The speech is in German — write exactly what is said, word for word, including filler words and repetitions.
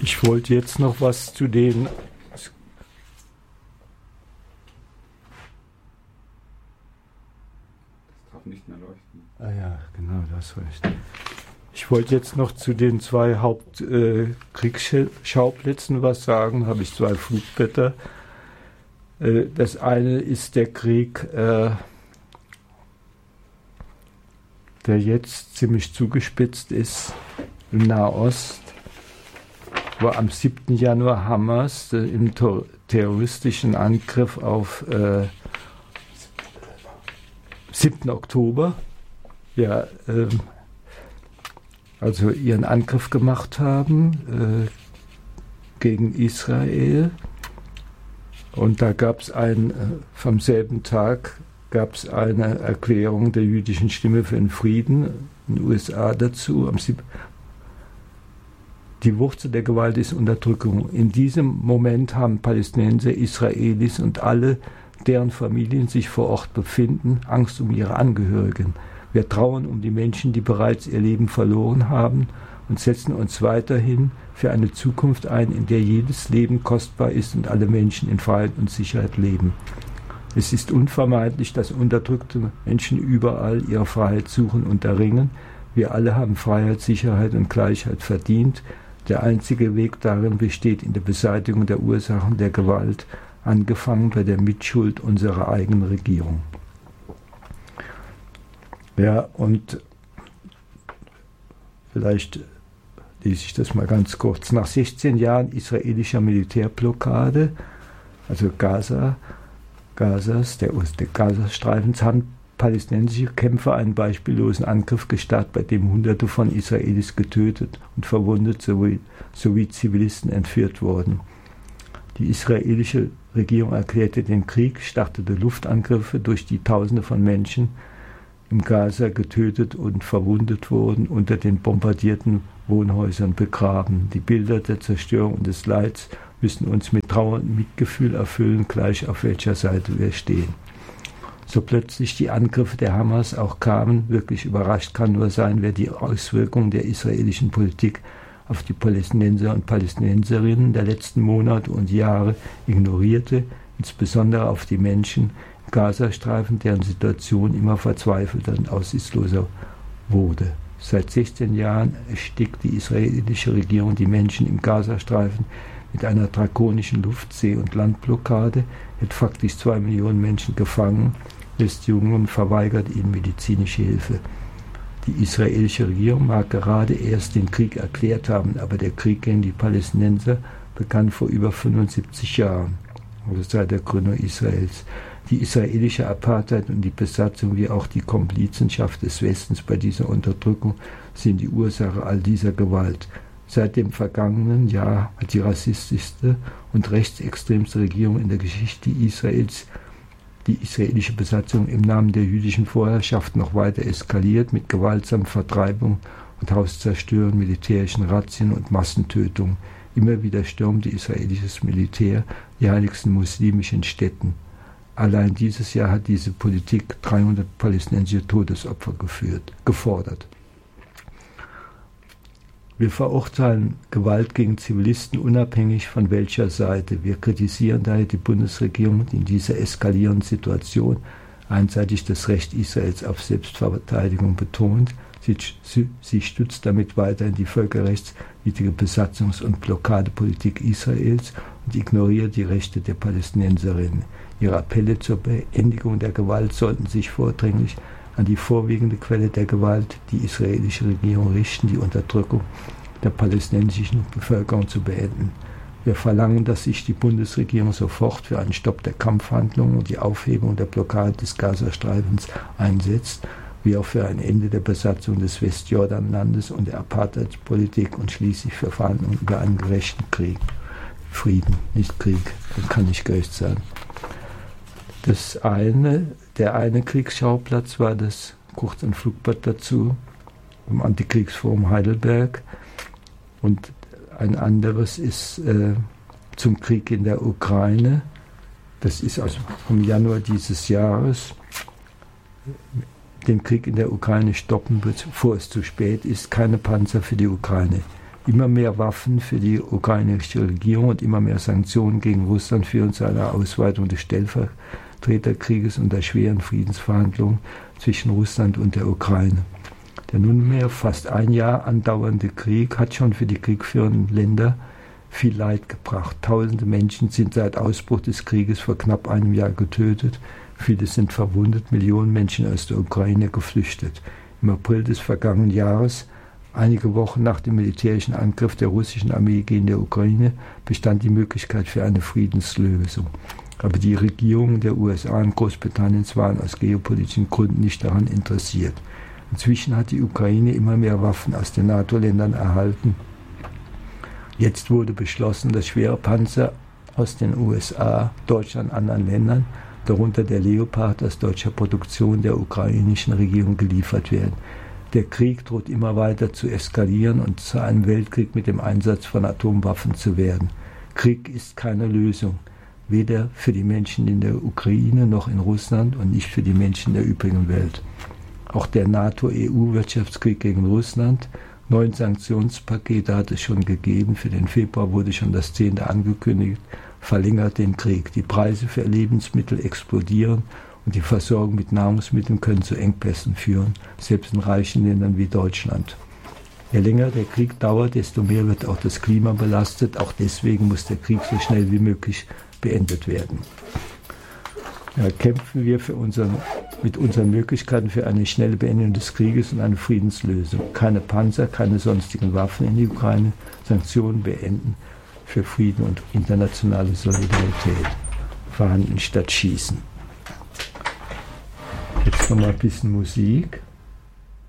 Ich wollte jetzt noch was zu den Das darf nicht mehr leuchten. Ah ja, genau, du hast recht. Ich wollte jetzt noch zu den zwei Hauptkriegsschauplätzen äh, was sagen. Habe ich zwei Flugblätter. Äh, das eine ist der Krieg, äh, der jetzt ziemlich zugespitzt ist im Nahost, wo am siebten Januar Hamas äh, im ter- terroristischen Angriff auf äh, siebten Oktober ja, äh, also ihren Angriff gemacht haben äh, gegen Israel. Und da gab es ein, äh, vom selben Tag gab es eine Erklärung der jüdischen Stimme für den Frieden in den U S A dazu. Am siebten Die Wurzel der Gewalt ist Unterdrückung. In diesem Moment haben Palästinenser, Israelis und alle, deren Familien sich vor Ort befinden, Angst um ihre Angehörigen. Wir trauern um die Menschen, die bereits ihr Leben verloren haben und setzen uns weiterhin für eine Zukunft ein, in der jedes Leben kostbar ist und alle Menschen in Freiheit und Sicherheit leben. Es ist unvermeidlich, dass unterdrückte Menschen überall ihre Freiheit suchen und erringen. Wir alle haben Freiheit, Sicherheit und Gleichheit verdient. Der einzige Weg darin besteht in der Beseitigung der Ursachen der Gewalt, angefangen bei der Mitschuld unserer eigenen Regierung. Ja, und vielleicht lese ich das mal ganz kurz. Nach sechzehn Jahren israelischer Militärblockade, also Gaza, Gazas, der, der Gazastreifens, haben palästinensische Kämpfer einen beispiellosen Angriff gestartet, bei dem Hunderte von Israelis getötet und verwundet sowie, sowie Zivilisten entführt wurden. Die israelische Regierung erklärte den Krieg, startete Luftangriffe, durch die Tausende von Menschen im Gaza getötet und verwundet wurden, unter den bombardierten Wohnhäusern begraben. Die Bilder der Zerstörung und des Leids müssen uns mit Trauer und Mitgefühl erfüllen, gleich auf welcher Seite wir stehen. So plötzlich die Angriffe der Hamas auch kamen, wirklich überrascht kann nur sein, wer die Auswirkungen der israelischen Politik auf die Palästinenser und Palästinenserinnen der letzten Monate und Jahre ignorierte, insbesondere auf die Menschen im Gazastreifen, deren Situation immer verzweifelter und aussichtsloser wurde. Seit sechzehn Jahren erstickt die israelische Regierung die Menschen im Gazastreifen mit einer drakonischen Luft-, See- und Landblockade, hält faktisch zwei Millionen Menschen gefangen, lässt Jungen und verweigert ihnen medizinische Hilfe. Die israelische Regierung mag gerade erst den Krieg erklärt haben, aber der Krieg gegen die Palästinenser begann vor über fünfundsiebzig Jahren, also seit der Gründung Israels. Die israelische Apartheid und die Besatzung wie auch die Komplizenschaft des Westens bei dieser Unterdrückung sind die Ursache all dieser Gewalt. Seit dem vergangenen Jahr hat die rassistischste und rechtsextremste Regierung in der Geschichte Israels die israelische Besatzung im Namen der jüdischen Vorherrschaft noch weiter eskaliert mit gewaltsamen Vertreibungen und Hauszerstörungen, militärischen Razzien und Massentötungen. Immer wieder stürmte israelisches Militär die heiligsten muslimischen Städten. Allein dieses Jahr hat diese Politik dreihundert palästinensische Todesopfer geführt, gefordert. Wir verurteilen Gewalt gegen Zivilisten unabhängig von welcher Seite. Wir kritisieren daher die Bundesregierung, die in dieser eskalierenden Situation einseitig das Recht Israels auf Selbstverteidigung betont. Sie, sie, sie stützt damit weiterhin die völkerrechtswidrige Besatzungs- und Blockadepolitik Israels und ignoriert die Rechte der Palästinenserinnen. Ihre Appelle zur Beendigung der Gewalt sollten sich vordringlich an die vorwiegende Quelle der Gewalt, die israelische Regierung, richten, die Unterdrückung der palästinensischen Bevölkerung zu beenden. Wir verlangen, dass sich die Bundesregierung sofort für einen Stopp der Kampfhandlungen und die Aufhebung der Blockade des Gazastreifens einsetzt, wie auch für ein Ende der Besatzung des Westjordanlandes und der Apartheidspolitik und schließlich für Verhandlungen über einen gerechten Krieg. Frieden, nicht Krieg, das kann nicht gerecht sein. Das eine, der eine Kriegsschauplatz war das, kurz ein Flugblatt dazu, im Antikriegsforum Heidelberg, und ein anderes ist äh, zum Krieg in der Ukraine. Das ist also vom Januar dieses Jahres. Den Krieg in der Ukraine stoppen, bevor es zu spät ist. Keine Panzer für die Ukraine. Immer mehr Waffen für die ukrainische Regierung und immer mehr Sanktionen gegen Russland führen zu einer Ausweitung des Stellvertreterkrieges und der schweren Friedensverhandlungen zwischen Russland und der Ukraine. Der nunmehr fast ein Jahr andauernde Krieg hat schon für die kriegführenden Länder viel Leid gebracht. Tausende Menschen sind seit Ausbruch des Krieges vor knapp einem Jahr getötet. Viele sind verwundet, Millionen Menschen aus der Ukraine geflüchtet. Im April des vergangenen Jahres, einige Wochen nach dem militärischen Angriff der russischen Armee gegen die Ukraine, bestand die Möglichkeit für eine Friedenslösung. Aber die Regierungen der U S A und Großbritanniens waren aus geopolitischen Gründen nicht daran interessiert. Inzwischen hat die Ukraine immer mehr Waffen aus den NATO-Ländern erhalten. Jetzt wurde beschlossen, dass schwere Panzer aus den U S A, Deutschland und anderen Ländern, darunter der Leopard aus deutscher Produktion, der ukrainischen Regierung geliefert werden. Der Krieg droht immer weiter zu eskalieren und zu einem Weltkrieg mit dem Einsatz von Atomwaffen zu werden. Krieg ist keine Lösung, weder für die Menschen in der Ukraine noch in Russland und nicht für die Menschen der übrigen Welt. Auch der NATO-E U-Wirtschaftskrieg gegen Russland, neun Sanktionspakete hat es schon gegeben, für den Februar wurde schon das zehnte angekündigt, verlängert den Krieg. Die Preise für Lebensmittel explodieren und die Versorgung mit Nahrungsmitteln können zu Engpässen führen, selbst in reichen Ländern wie Deutschland. Je länger der Krieg dauert, desto mehr wird auch das Klima belastet. Auch deswegen muss der Krieg so schnell wie möglich beendet werden. Ja, kämpfen wir für unseren, mit unseren Möglichkeiten für eine schnelle Beendigung des Krieges und eine Friedenslösung. Keine Panzer, keine sonstigen Waffen in die Ukraine, Sanktionen beenden, für Frieden und internationale Solidarität. Verhandeln statt schießen. Jetzt noch mal ein bisschen Musik.